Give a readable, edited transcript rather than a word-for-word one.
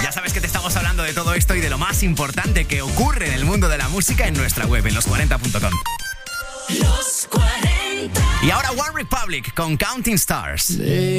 Ya sabes que te estamos hablando de todo esto y de lo más importante que ocurre en el mundo de la música en nuestra web, en los40.com. Los 40. Y ahora One Republic con Counting Stars.